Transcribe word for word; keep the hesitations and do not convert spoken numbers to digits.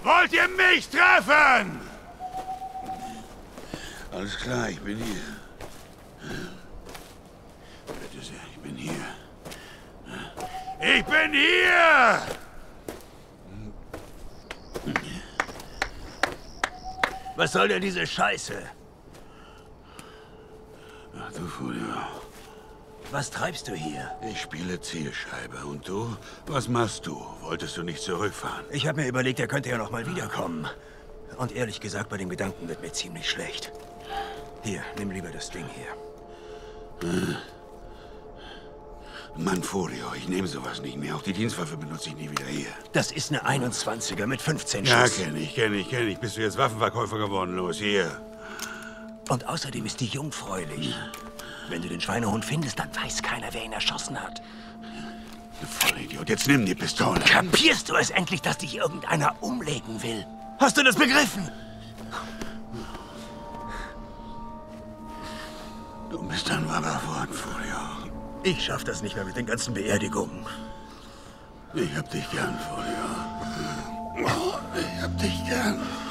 Wollt ihr mich treffen? Alles klar, ich bin hier. Bitte sehr, ich bin hier. Ich bin hier! Was soll denn diese Scheiße? Ach du Folio. Was treibst du hier? Ich spiele Zielscheibe. Und du? Was machst du? Wolltest du nicht zurückfahren? Ich habe mir überlegt, er könnte ja noch mal wiederkommen. Und ehrlich gesagt, bei dem Gedanken wird mir ziemlich schlecht. Hier, nimm lieber das Ding hier. Hm. Mann, Folio, ich nehme sowas nicht mehr. Auch die Dienstwaffe benutze ich nie wieder hier. Das ist eine einundzwanziger mit fünfzehn Ja, Schuss. kenn ich, kenn ich, kenn ich. Bist du jetzt Waffenverkäufer geworden? Los, hier. Und außerdem ist die jungfräulich. Wenn du den Schweinehund findest, dann weiß keiner, wer ihn erschossen hat. Du Vollidiot, jetzt nimm die Pistole. Kapierst du es endlich, dass dich irgendeiner umlegen will? Hast du das begriffen? Du bist ein wahrer Wort, Folio. Ich schaff das nicht mehr mit den ganzen Beerdigungen. Ich hab dich gern, Folio. Ich hab dich gern.